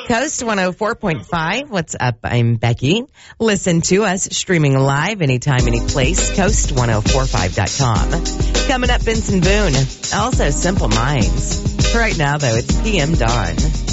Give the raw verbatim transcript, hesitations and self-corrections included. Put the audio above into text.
Coast one oh four point five. What's up? I'm Becky. Listen to us streaming live anytime, any place. coast ten forty-five dot com. Coming up, Benson Boone. Also, Simple Minds. Right now, though, it's P M Dawn.